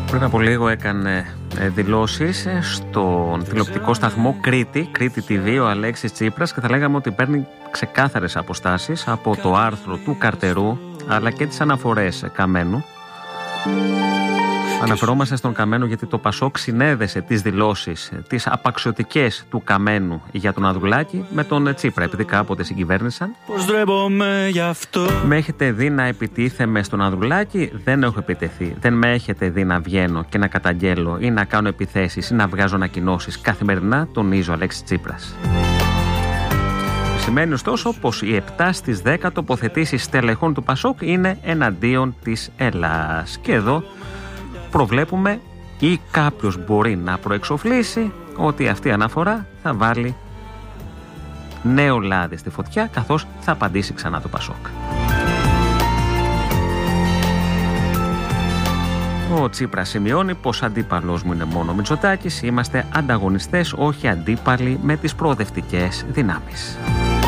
Πριν από λίγο έκανε δηλώσεις στον τηλεοπτικό σταθμό Κρήτη TV ο Αλέξης Τσίπρας και θα λέγαμε ότι παίρνει ξεκάθαρες αποστάσεις από το άρθρο του Καρτερού αλλά και τις αναφορές Καμένου. Αναφερόμαστε στον Καμένο γιατί το Πασόκ συνέδεσε τις δηλώσεις, τις απαξιωτικές του Καμένου για τον Ανδρουλάκη με τον Τσίπρα, επειδή κάποτε συγκυβέρνησαν. Με έχετε δει να επιτίθεμαι στον Ανδρουλάκη, δεν έχω επιτεθεί. Δεν με έχετε δει να βγαίνω και να καταγγέλω ή να κάνω επιθέσεις ή να βγάζω ανακοινώσεις καθημερινά, τονίζει ο Αλέξης Τσίπρας. Σημαίνει ωστόσο πως οι 7 στις 10 τοποθετήσεις στελεχών του Πασόκ είναι εναντίον της Ελλάδας. Και εδώ προβλέπουμε ή κάποιος μπορεί να προεξοφλήσει ότι αυτή η αναφορά θα βάλει νέο λάδι στη φωτιά, καθώς θα απαντήσει ξανά το Πασόκ. Ο Τσίπρας σημειώνει πως αντίπαλος μου είναι μόνο ο Μητσοτάκης, είμαστε ανταγωνιστές, όχι αντίπαλοι με τις προοδευτικές δυνάμεις.